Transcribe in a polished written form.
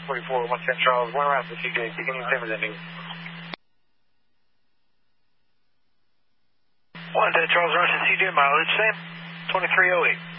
44, 110 Charles, 1 around the CJ, beginning of ending. 110 Charles, Russian CJ, mileage same, 2308.